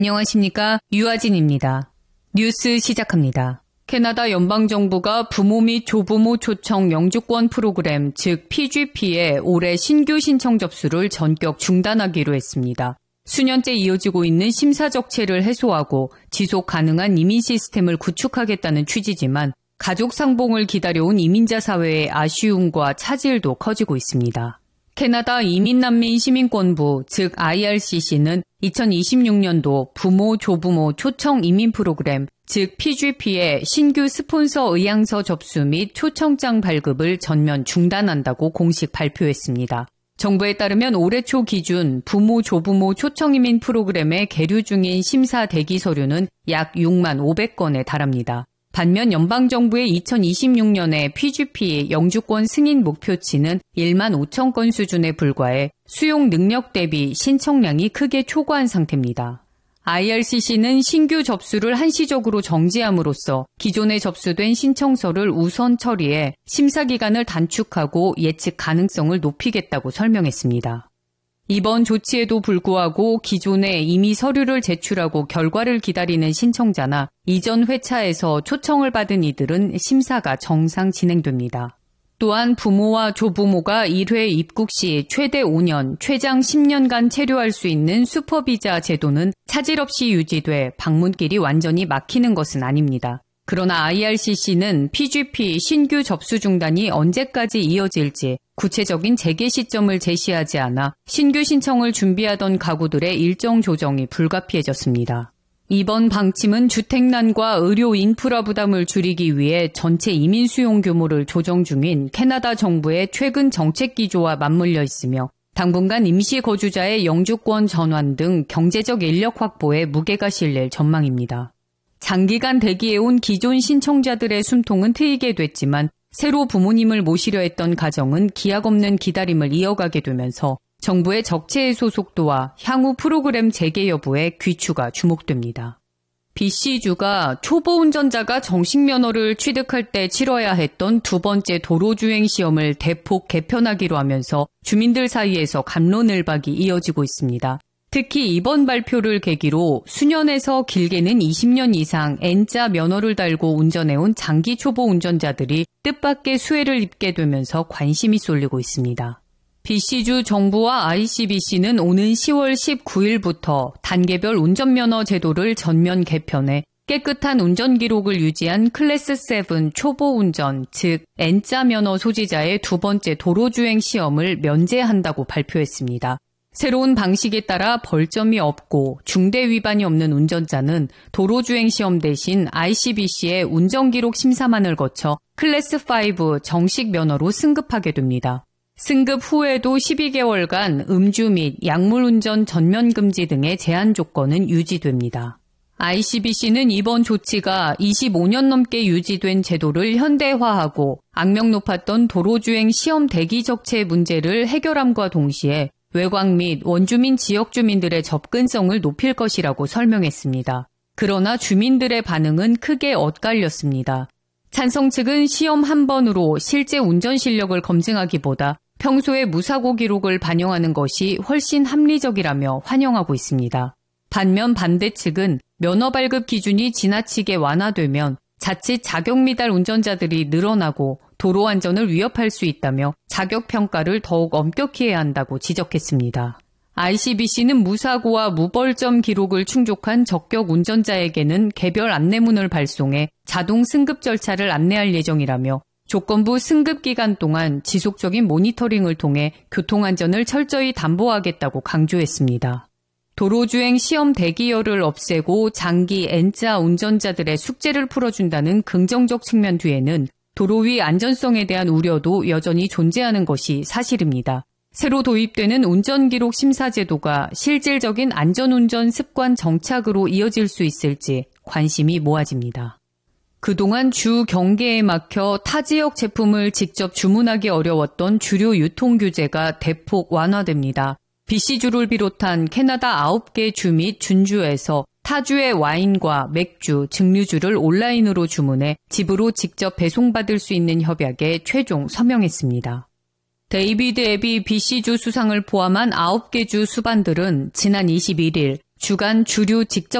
안녕하십니까? 유아진입니다. 뉴스 시작합니다. 캐나다 연방정부가 부모 및 조부모 초청 영주권 프로그램, 즉 PGP의 올해 신규 신청 접수를 전격 중단하기로 했습니다. 수년째 이어지고 있는 심사 적체를 해소하고 지속 가능한 이민 시스템을 구축하겠다는 취지지만 가족 상봉을 기다려온 이민자 사회의 아쉬움과 차질도 커지고 있습니다. 캐나다 이민난민 시민권부, 즉 IRCC는 2026년도 부모, 조부모 초청 이민 프로그램, 즉 PGP의 신규 스폰서 의향서 접수 및 초청장 발급을 전면 중단한다고 공식 발표했습니다. 정부에 따르면 올해 초 기준 부모, 조부모 초청 이민 프로그램에 계류 중인 심사 대기 서류는 약 6만 500건에 달합니다. 반면 연방정부의 2026년에 PGP 영주권 승인 목표치는 1만 5천 건 수준에 불과해 수용 능력 대비 신청량이 크게 초과한 상태입니다. IRCC는 신규 접수를 한시적으로 정지함으로써 기존에 접수된 신청서를 우선 처리해 심사 기간을 단축하고 예측 가능성을 높이겠다고 설명했습니다. 이번 조치에도 불구하고 기존에 이미 서류를 제출하고 결과를 기다리는 신청자나 이전 회차에서 초청을 받은 이들은 심사가 정상 진행됩니다. 또한 부모와 조부모가 1회 입국 시 최대 5년, 최장 10년간 체류할 수 있는 슈퍼비자 제도는 차질 없이 유지돼 방문길이 완전히 막히는 것은 아닙니다. 그러나 IRCC는 PGP 신규 접수 중단이 언제까지 이어질지 구체적인 재개 시점을 제시하지 않아 신규 신청을 준비하던 가구들의 일정 조정이 불가피해졌습니다. 이번 방침은 주택난과 의료 인프라 부담을 줄이기 위해 전체 이민 수용 규모를 조정 중인 캐나다 정부의 최근 정책 기조와 맞물려 있으며 당분간 임시 거주자의 영주권 전환 등 경제적 인력 확보에 무게가 실릴 전망입니다. 장기간 대기해온 기존 신청자들의 숨통은 트이게 됐지만 새로 부모님을 모시려 했던 가정은 기약 없는 기다림을 이어가게 되면서 정부의 적체 해소 속도와 향후 프로그램 재개 여부에 귀추가 주목됩니다. BC주가 초보 운전자가 정식 면허를 취득할 때 치러야 했던 두 번째 도로주행 시험을 대폭 개편하기로 하면서 주민들 사이에서 갑론을박이 이어지고 있습니다. 특히 이번 발표를 계기로 수년에서 길게는 20년 이상 N자 면허를 달고 운전해온 장기 초보 운전자들이 뜻밖의 수혜를 입게 되면서 관심이 쏠리고 있습니다. BC주 정부와 ICBC는 오는 10월 19일부터 단계별 운전면허 제도를 전면 개편해 깨끗한 운전 기록을 유지한 클래스 7 초보 운전, 즉 N자 면허 소지자의 두 번째 도로주행 시험을 면제한다고 발표했습니다. 새로운 방식에 따라 벌점이 없고 중대 위반이 없는 운전자는 도로주행 시험 대신 ICBC의 운전기록 심사만을 거쳐 클래스 5 정식 면허로 승급하게 됩니다. 승급 후에도 12개월간 음주 및 약물 운전 전면 금지 등의 제한 조건은 유지됩니다. ICBC는 이번 조치가 25년 넘게 유지된 제도를 현대화하고 악명 높았던 도로주행 시험 대기 적체 문제를 해결함과 동시에 외곽 및 원주민 지역 주민들의 접근성을 높일 것이라고 설명했습니다. 그러나 주민들의 반응은 크게 엇갈렸습니다. 찬성 측은 시험 한 번으로 실제 운전 실력을 검증하기보다 평소의 무사고 기록을 반영하는 것이 훨씬 합리적이라며 환영하고 있습니다. 반면 반대 측은 면허 발급 기준이 지나치게 완화되면 자칫 자격 미달 운전자들이 늘어나고 도로 안전을 위협할 수 있다며 자격 평가를 더욱 엄격히 해야 한다고 지적했습니다. ICBC는 무사고와 무벌점 기록을 충족한 적격 운전자에게는 개별 안내문을 발송해 자동 승급 절차를 안내할 예정이라며 조건부 승급 기간 동안 지속적인 모니터링을 통해 교통안전을 철저히 담보하겠다고 강조했습니다. 도로주행 시험 대기열을 없애고 장기 N자 운전자들의 숙제를 풀어준다는 긍정적 측면 뒤에는 도로 위 안전성에 대한 우려도 여전히 존재하는 것이 사실입니다. 새로 도입되는 운전기록 심사 제도가 실질적인 안전운전 습관 정착으로 이어질 수 있을지 관심이 모아집니다. 그동안 주 경계에 막혀 타 지역 제품을 직접 주문하기 어려웠던 주류 유통 규제가 대폭 완화됩니다. BC주를 비롯한 캐나다 9개 주 및 준주에서 타주의 와인과 맥주, 증류주를 온라인으로 주문해 집으로 직접 배송받을 수 있는 협약에 최종 서명했습니다. 데이비드 앱이 BC주 수상을 포함한 9개 주 수반들은 지난 21일 주간 주류 직접